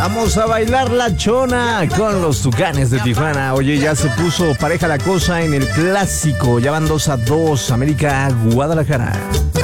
Vamos a bailar la chona con los Tucanes de Tijuana. Oye, ya se puso pareja la cosa en el clásico. Ya van 2-2, América Guadalajara.